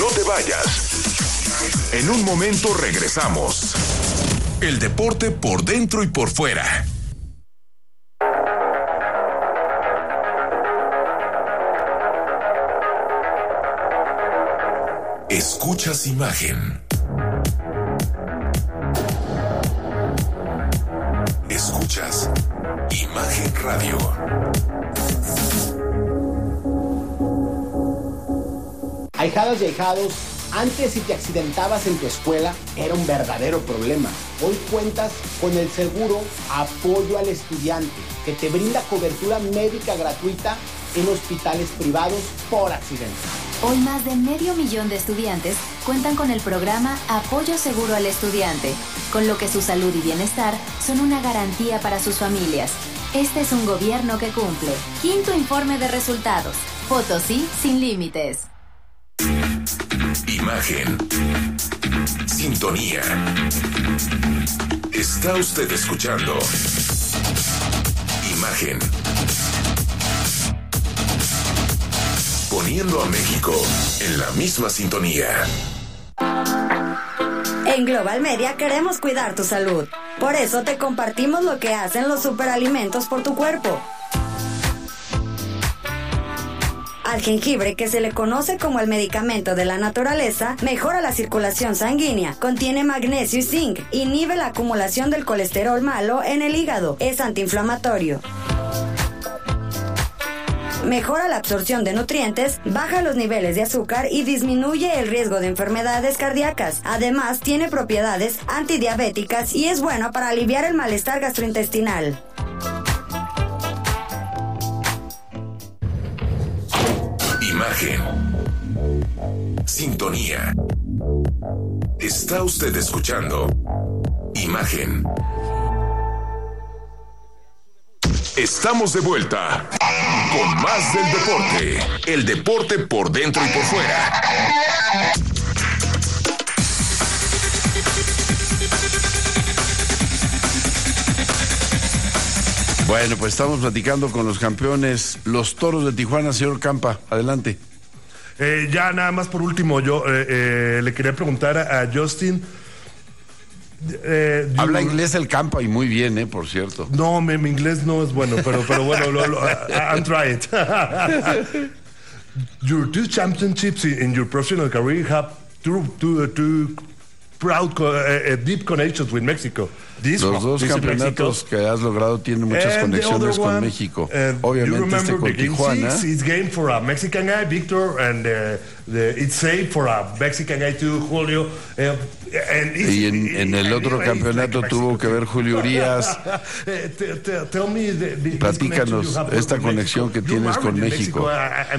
te vayas. En un momento regresamos. El deporte por dentro y por fuera. Escuchas Imagen. Escuchas Imagen Radio. Ahijadas y ahijados, antes si te accidentabas en tu escuela era un verdadero problema. Hoy cuentas con el seguro Apoyo al Estudiante, que te brinda cobertura médica gratuita en hospitales privados por accidente. Hoy más de 500,000 de estudiantes cuentan con el programa Apoyo Seguro al Estudiante, con lo que su salud y bienestar son una garantía para sus familias. Este es un gobierno que cumple. Quinto informe de resultados. Potosí sin límites. Imagen. Sintonía. Está usted escuchando Imagen. Poniendo a México en la misma sintonía. En Global Media queremos cuidar tu salud. Por eso te compartimos lo que hacen los superalimentos por tu cuerpo. Al jengibre, que se le conoce como el medicamento de la naturaleza, mejora la circulación sanguínea, contiene magnesio y zinc, inhibe la acumulación del colesterol malo en el hígado, es antiinflamatorio. Mejora la absorción de nutrientes, baja los niveles de azúcar y disminuye el riesgo de enfermedades cardíacas. Además, tiene propiedades antidiabéticas y es bueno para aliviar el malestar gastrointestinal. Imagen. Sintonía. Está usted escuchando Imagen. Estamos de vuelta con más del deporte. El deporte por dentro y por fuera. Bueno, pues estamos platicando con los campeones, los Toros de Tijuana. Señor Campa, adelante. Ya nada más por último, yo le quería preguntar a Justin. Habla inglés el Campa y muy bien, por cierto. No, mi inglés no es bueno, pero bueno, I'm trying. Your two championships in your professional career have two proud, deep connections with Mexico. Los dos campeonatos que has logrado tienen muchas conexiones con México. Obviamente con Tijuana. It's game for a Mexican guy, Victor, and it's saved for a Mexican guy too, Julio. Y en el otro campeonato tuvo que ver Julio Urias. Platícanos esta conexión que tienes con México.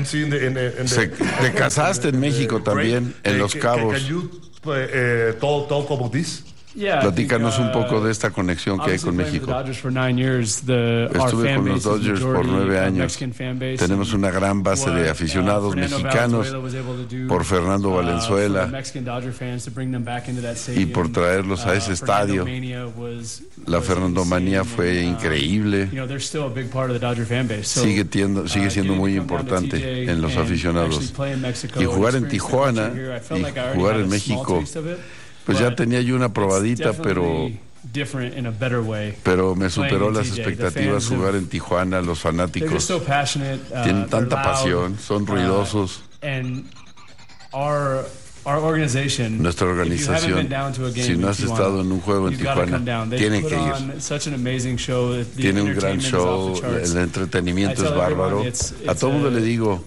Te casaste en México también, en Los Cabos. Talk about this? Platícanos un poco de esta conexión que hay con México. Estuve con los Dodgers por 9 años. Tenemos una gran base de aficionados mexicanos por Fernando Valenzuela y por traerlos a ese estadio. La Fernandomanía fue increíble. Sigue siendo muy importante en los aficionados. Y jugar en Tijuana y jugar en México, pues ya tenía yo una probadita, pero me superó las expectativas jugar en Tijuana. Los fanáticos tienen tanta pasión, son ruidosos. Nuestra organización, si no has estado en un juego en Tijuana, tienen que ir. Tiene un gran show, el entretenimiento es bárbaro. A todo mundo le digo,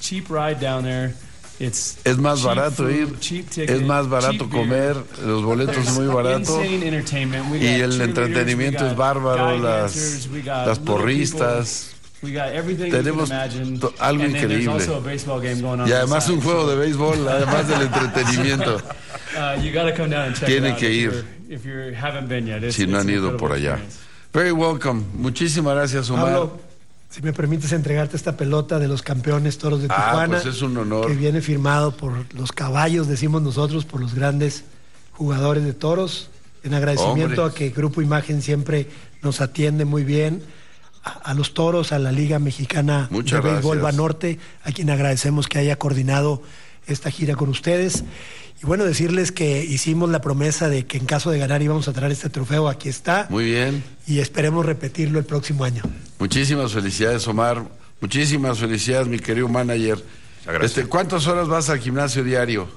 es más barato ir, es más barato comer, los boletos son muy baratos y el entretenimiento es bárbaro, las porristas. Tenemos algo increíble y además un juego de béisbol, además del entretenimiento. Tienen que ir si no han ido por allá. Very welcome. Muchísimas gracias, Omar. Pablo, si me permites entregarte esta pelota de los campeones Toros de Tijuana, pues es un honor. Que viene firmado por los caballos, decimos nosotros, por los grandes jugadores de toros, en agradecimiento a que Grupo Imagen siempre nos atiende muy bien, a los toros, a la Liga Mexicana de Béisbol Banorte, a quien agradecemos que haya coordinado esta gira con ustedes. Y bueno, decirles que hicimos la promesa de que en caso de ganar íbamos a traer este trofeo. Aquí está. Muy bien. Y esperemos repetirlo el próximo año. Muchísimas felicidades, Omar. Muchísimas felicidades, mi querido manager. ¿Cuántas horas vas al gimnasio diario?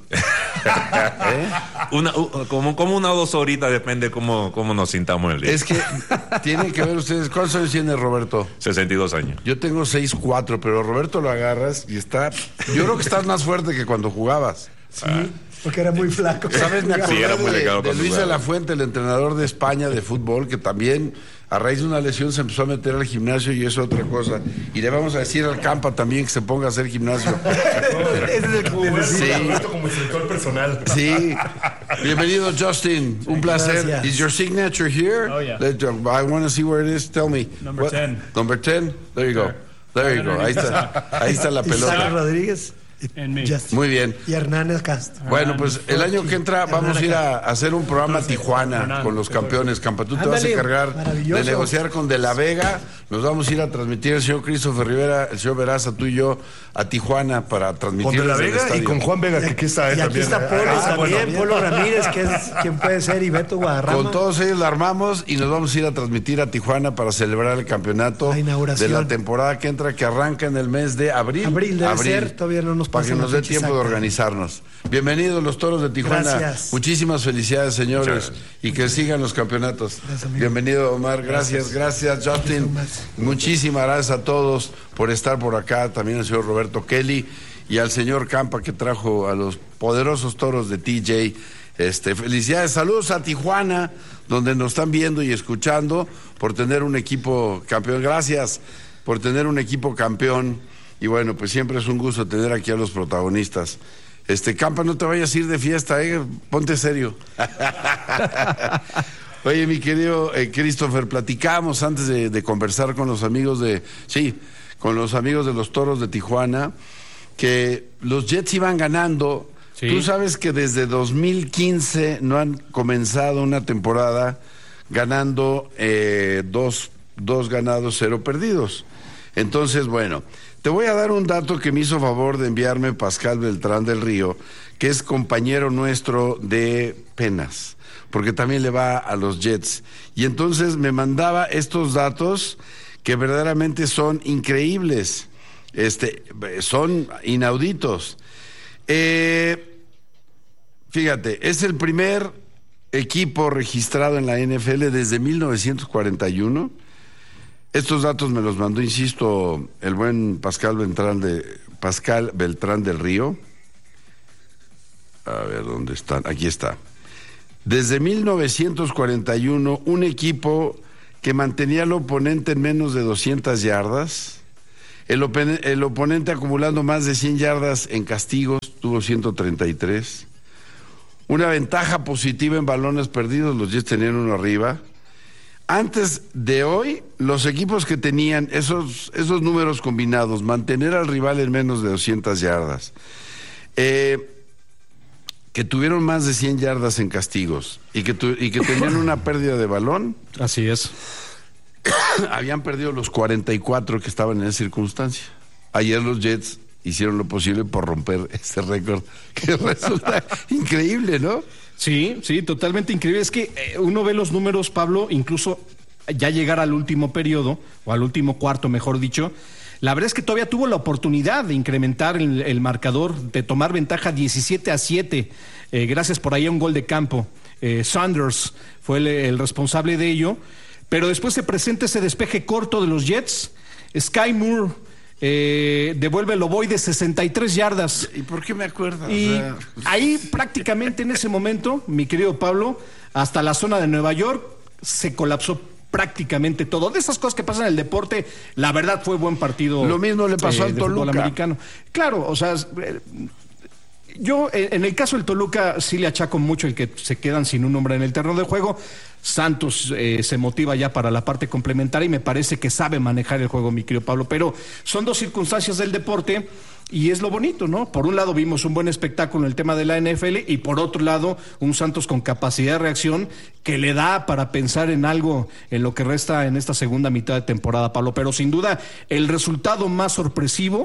Como 1 o 2 horitas, depende cómo nos sintamos en el día. Es que tienen que ver ustedes. ¿Cuántos años tiene Roberto? 62 años. Yo tengo 6'4", pero Roberto lo agarras y está... Yo creo que estás más fuerte que cuando jugabas. Sí, porque era muy flaco. ¿Sabes? Me acordé era muy de Luis de la Fuente, el entrenador de España de fútbol, que también a raíz de una lesión se empezó a meter al gimnasio y es otra cosa. Y le vamos a decir al Campa también que se ponga a hacer gimnasio. Es el que como instructor personal. Sí. Bienvenido, Justin. Un placer. Gracias. Is your signature here? Oh, yeah. I want to see where it is. Tell me. Number 10. Number 10? There you go. There you go. Ahí está la Isaac pelota. Rodríguez. And me. Muy bien. Y Hernández Castro. Bueno, pues el año que entra vamos a ir a hacer un programa a Tijuana con los campeones. Campa, tú te vas a encargar de negociar con De La Vega. Nos vamos a ir a transmitir el señor Christopher Rivera, el señor Veraza, tú y yo, a Tijuana para transmitir. Con De La Vega y con Juan Vega, que aquí está. Y aquí también. está Polo también, Polo Ramírez, que es quien puede ser, y Beto Guadarrama. Con todos ellos la armamos y nos vamos a ir a transmitir a Tijuana para celebrar el campeonato La inauguración de la temporada que entra, que arranca en el mes de abril. Abril debe ser, todavía no nos para pasa que nos la dé fecha tiempo de exacta. organizarnos. Bienvenidos los Toros de Tijuana. Gracias. Muchísimas felicidades, señores, y que sigan los campeonatos. Gracias, amigo. Bienvenido, Omar. Gracias, Justin. Muchísimas gracias a todos por estar por acá. También al señor Roberto Kelly y al señor Campa, que trajo a los poderosos Toros de TJ. Felicidades, saludos a Tijuana, donde nos están viendo y escuchando, por tener un equipo campeón. Gracias por tener un equipo campeón. Y bueno, pues siempre es un gusto tener aquí a los protagonistas. Campa, no te vayas a ir de fiesta, ponte serio. Oye, mi querido Christopher, platicamos antes de conversar con los amigos con los amigos de los Toros de Tijuana, que los Jets iban ganando. Sí. Tú sabes que desde 2015 no han comenzado una temporada ganando 2 ganados, 0 perdidos. Entonces, bueno, te voy a dar un dato que me hizo favor de enviarme Pascal Beltrán del Río, que es compañero nuestro de penas, porque también le va a los Jets. Y entonces me mandaba estos datos que verdaderamente son increíbles, son inauditos. Fíjate, es el primer equipo registrado en la NFL desde 1941. Estos datos me los mandó, insisto, el buen Pascal Beltrán del Río. A ver, ¿dónde están? Aquí está. Desde 1941, un equipo que mantenía al oponente en menos de 200 yardas. El oponente acumulando más de 100 yardas en castigos, tuvo 133. Una ventaja positiva en balones perdidos, los Jets tenían uno arriba. Antes de hoy, los equipos que tenían esos números combinados, mantener al rival en menos de 200 yardas, que tuvieron más de 100 yardas en castigos y que tenían una pérdida de balón. Así es. Habían perdido los 44 que estaban en esa circunstancia. Ayer los Jets hicieron lo posible por romper este récord, que resulta increíble, ¿no? Sí, totalmente increíble. Es que uno ve los números, Pablo, incluso ya llegar al último periodo, o al último cuarto, mejor dicho. La verdad es que todavía tuvo la oportunidad de incrementar el marcador, de tomar ventaja 17-7, gracias por ahí a un gol de campo. Sanders fue el responsable de ello, pero después se presenta ese despeje corto de los Jets. Sky Moore devuelve el ovoide de 63 yardas. ¿Y por qué me acuerdo? Y ahí prácticamente en ese momento, mi querido Pablo, hasta la zona de Nueva York se colapsó prácticamente todo. De esas cosas que pasan en el deporte, la verdad fue buen partido. Lo mismo le pasó al Toluca americano. Claro, o sea, yo en el caso del Toluca sí le achaco mucho el que se quedan sin un hombre en el terreno de juego. Santos se motiva ya para la parte complementaria y me parece que sabe manejar el juego, mi querido Pablo, pero son dos circunstancias del deporte y es lo bonito, ¿no? Por un lado vimos un buen espectáculo en el tema de la NFL y por otro lado un Santos con capacidad de reacción que le da para pensar en algo en lo que resta en esta segunda mitad de temporada, Pablo, pero sin duda el resultado más sorpresivo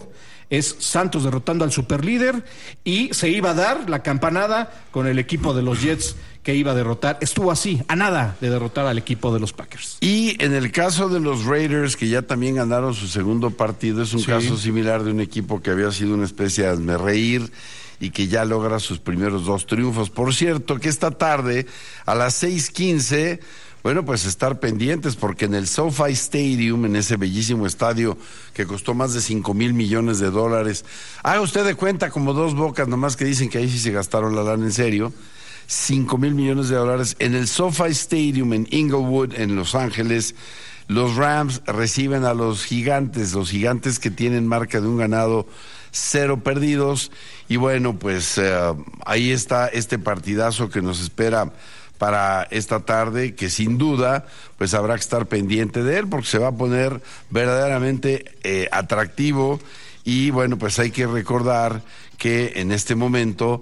es Santos derrotando al superlíder y se iba a dar la campanada con el equipo de los Jets que iba a derrotar. Estuvo así, a nada de derrotar al equipo de los Packers. Y en el caso de los Raiders, que ya también ganaron su segundo partido, es un caso similar de un equipo que había sido una especie de hazmerreír y que ya logra sus primeros 2 triunfos. Por cierto, que esta tarde, a las 6:15, bueno, pues estar pendientes, porque en el SoFi Stadium, en ese bellísimo estadio que costó más de $5,000 millones, haga usted de cuenta como 2 bocas, nomás que dicen que ahí sí se gastaron la lana en serio, $5,000 millones, en el SoFi Stadium en Inglewood, en Los Ángeles. Los Rams reciben a los gigantes que tienen marca de un ganado, 0 perdidos, y bueno, pues ahí está este partidazo que nos espera para esta tarde, que sin duda pues habrá que estar pendiente de él, porque se va a poner verdaderamente atractivo. Y bueno, pues hay que recordar que en este momento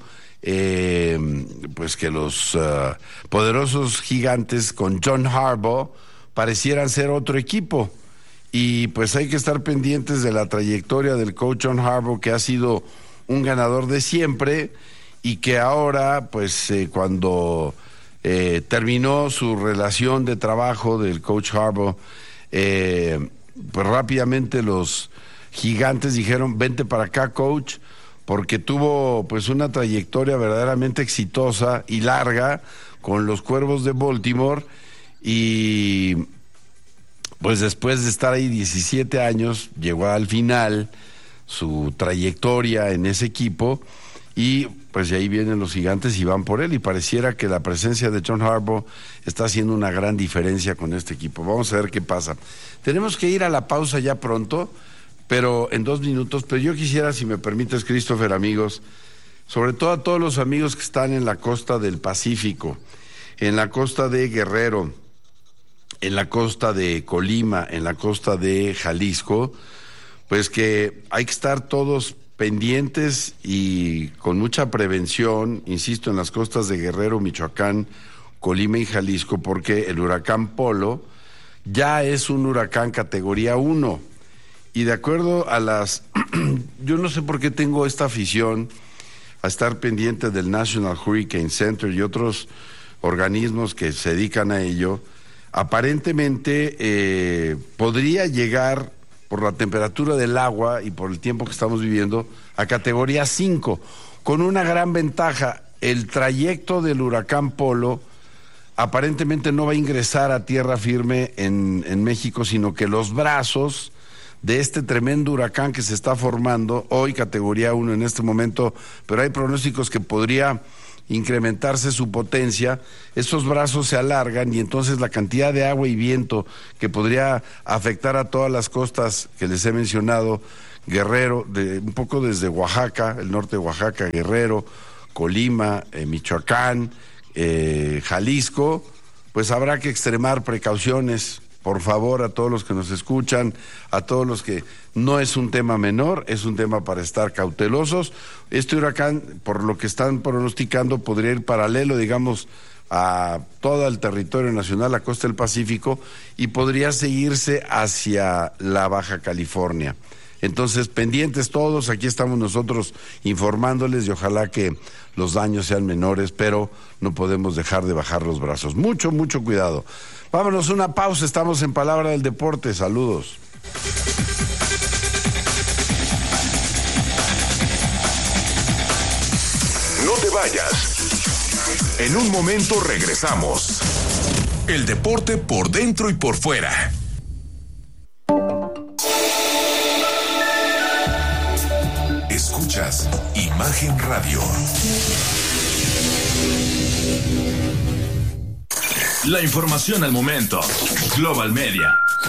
pues que los poderosos gigantes con John Harbaugh parecieran ser otro equipo, y pues hay que estar pendientes de la trayectoria del coach John Harbaugh, que ha sido un ganador de siempre, y que ahora pues cuando terminó su relación de trabajo del coach Harbaugh, pues rápidamente los gigantes dijeron: vente para acá, coach, porque tuvo pues una trayectoria verdaderamente exitosa y larga con los Cuervos de Baltimore, y pues después de estar ahí 17 años, llegó al final su trayectoria en ese equipo, y pues de ahí vienen los gigantes y van por él, y pareciera que la presencia de John Harbaugh está haciendo una gran diferencia con este equipo. Vamos a ver qué pasa. Tenemos que ir a la pausa ya pronto, pero en 2 minutos, pero yo quisiera, si me permites, Christopher, amigos, sobre todo a todos los amigos que están en la costa del Pacífico, en la costa de Guerrero, en la costa de Colima, en la costa de Jalisco, pues que hay que estar todos pendientes y con mucha prevención, insisto, en las costas de Guerrero, Michoacán, Colima y Jalisco, porque el huracán Polo ya es un huracán categoría 1. Y de acuerdo a las... yo no sé por qué tengo esta afición a estar pendiente del National Hurricane Center y otros organismos que se dedican a ello. Aparentemente podría llegar, por la temperatura del agua y por el tiempo que estamos viviendo, a categoría 5, con una gran ventaja: el trayecto del huracán Polo aparentemente no va a ingresar a tierra firme en México, sino que los brazos de este tremendo huracán que se está formando, hoy categoría 1 en este momento, pero hay pronósticos que podría incrementarse su potencia, esos brazos se alargan, y entonces la cantidad de agua y viento que podría afectar a todas las costas que les he mencionado, Guerrero, un poco desde Oaxaca, el norte de Oaxaca, Guerrero, Colima, Michoacán, Jalisco, pues habrá que extremar precauciones. Por favor, a todos los que nos escuchan, a todos los que... No es un tema menor, es un tema para estar cautelosos. Este huracán, por lo que están pronosticando, podría ir paralelo, digamos, a todo el territorio nacional, la costa del Pacífico, y podría seguirse hacia la Baja California. Entonces, pendientes todos, aquí estamos nosotros informándoles, y ojalá que los daños sean menores, pero no podemos dejar de bajar los brazos. Mucho, mucho cuidado. Vámonos, una pausa, estamos en Palabra del Deporte. Saludos. No te vayas. En un momento regresamos. El deporte por dentro y por fuera. Escuchas Imagen Radio. La información al momento. Global Media.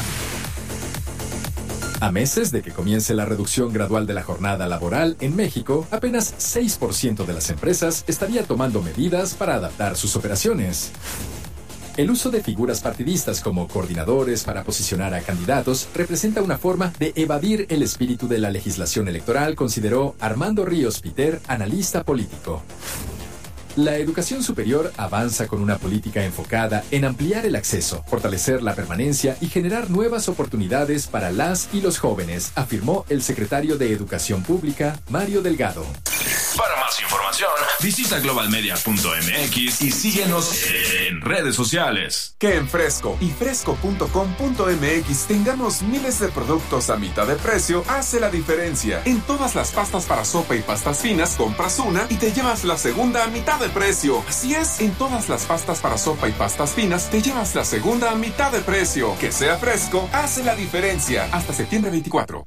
A meses de que comience la reducción gradual de la jornada laboral en México, apenas 6% de las empresas estaría tomando medidas para adaptar sus operaciones. El uso de figuras partidistas como coordinadores para posicionar a candidatos representa una forma de evadir el espíritu de la legislación electoral, consideró Armando Ríos Peter, analista político. La educación superior avanza con una política enfocada en ampliar el acceso, fortalecer la permanencia y generar nuevas oportunidades para las y los jóvenes, afirmó el secretario de Educación Pública, Mario Delgado. Para más información, visita globalmedia.mx y síguenos en redes sociales. Que en Fresco y fresco.com.mx tengamos miles de productos a mitad de precio hace la diferencia. En todas las pastas para sopa y pastas finas, compras una y te llevas la segunda a mitad de precio. Así es, en todas las pastas para sopa y pastas finas, te llevas la segunda a mitad de precio. Que sea Fresco hace la diferencia. Hasta septiembre 24.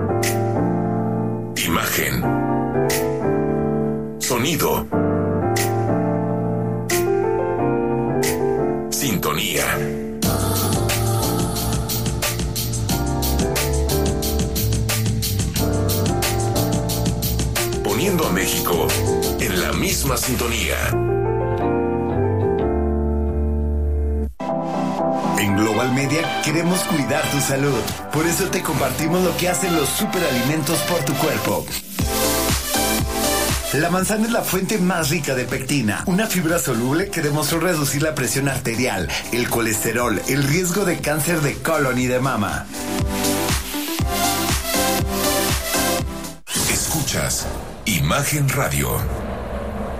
Imagen. Sonido. Sintonía. Poniendo a México en la misma sintonía. En Global Media queremos cuidar tu salud. Por eso te compartimos lo que hacen los superalimentos por tu cuerpo. La manzana es la fuente más rica de pectina, una fibra soluble que demostró reducir la presión arterial, el colesterol, el riesgo de cáncer de colon y de mama. Escuchas Imagen Radio.